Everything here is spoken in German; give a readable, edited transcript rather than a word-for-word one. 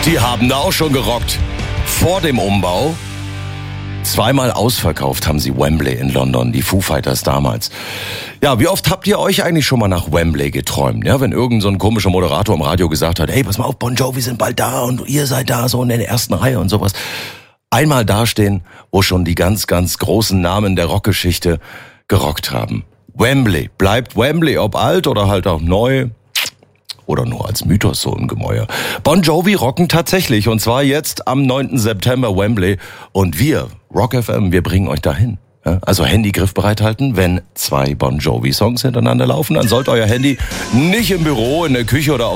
Die haben da auch schon gerockt. Vor dem Umbau. 2-mal ausverkauft haben sie Wembley in London, die Foo Fighters damals. Ja, wie oft habt ihr euch eigentlich schon mal nach Wembley geträumt? Ja, wenn irgend so ein komischer Moderator im Radio gesagt hat, hey, pass mal auf, Bon Jovi sind bald da und ihr seid da so in der ersten Reihe und sowas. Einmal dastehen, wo schon die ganz, ganz großen Namen der Rockgeschichte gerockt haben. Wembley bleibt Wembley, ob alt oder halt auch neu. Oder nur als Mythos so im Gemäuer. Bon Jovi rocken tatsächlich. Und zwar jetzt am 9. September Wembley. Und wir, Rock FM, wir bringen euch dahin. Also Handy griffbereit halten. Wenn 2 Bon Jovi Songs hintereinander laufen, dann sollte euer Handy nicht im Büro, in der Küche oder